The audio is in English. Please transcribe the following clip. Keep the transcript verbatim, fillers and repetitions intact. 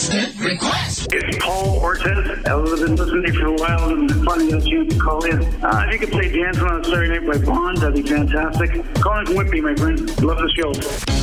Request. It's Paul Ortiz. I've been listening to you for a while and finally got a chance to call in. Uh, if you could play Dancing on a Saturday Night by Bond, that'd be fantastic. Calling from Whitby, my friend. Love the show.